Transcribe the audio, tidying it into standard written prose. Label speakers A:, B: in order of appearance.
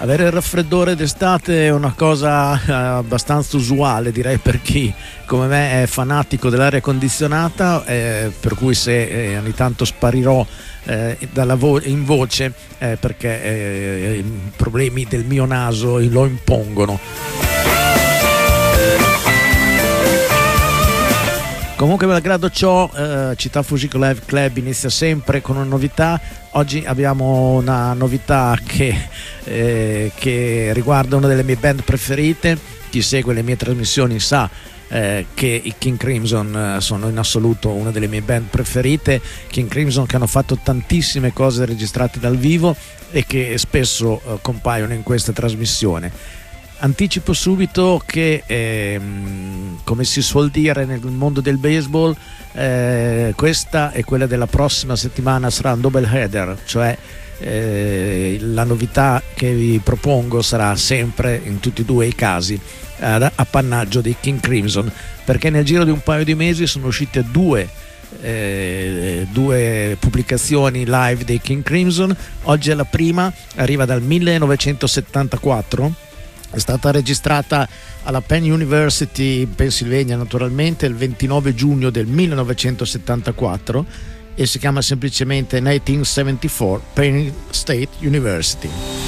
A: Avere il raffreddore d'estate è una cosa abbastanza usuale, direi, per chi come me è fanatico dell'aria condizionata, per cui se ogni tanto sparirò in voce perché i problemi del mio naso lo impongono. Comunque, malgrado ciò, Città Fusiko Live Club inizia sempre con una novità. Oggi abbiamo una novità che riguarda una delle mie band preferite. Chi segue le mie trasmissioni sa che i King Crimson sono in assoluto una delle mie band preferite. King Crimson che hanno fatto tantissime cose registrate dal vivo e che spesso compaiono in questa trasmissione. Anticipo subito che come si suol dire nel mondo del baseball, questa e quella della prossima settimana sarà un double header, cioè la novità che vi propongo sarà sempre in tutti e due i casi appannaggio dei King Crimson, perché nel giro di un paio di mesi sono uscite due pubblicazioni live dei King Crimson. Oggi è la prima, arriva dal 1974. È stata registrata alla Penn University in Pennsylvania, naturalmente, il 29 giugno del 1974 e si chiama semplicemente 1974 Penn State University.